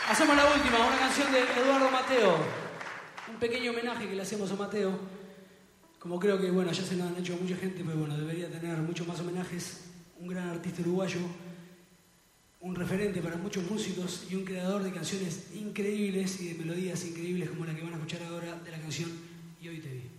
Hacemos la última, una canción de Eduardo Mateo. Un pequeño homenaje que le hacemos a Mateo. Como creo que, bueno, ya se lo han hecho mucha gente, pero bueno, debería tener muchos más homenajes. Un gran artista uruguayo, un referente para muchos músicos y un creador de canciones increíbles y de melodías increíbles como la que van a escuchar ahora de la canción Y hoy te vi.